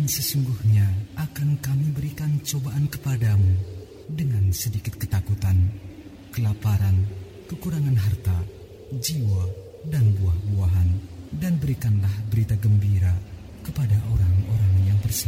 Dan sesungguhnya akan kami berikan cobaan kepadamu dengan sedikit ketakutan, kelaparan, kekurangan harta, jiwa, dan buah-buahan. Dan berikanlah berita gembira kepada orang-orang yang bersabar.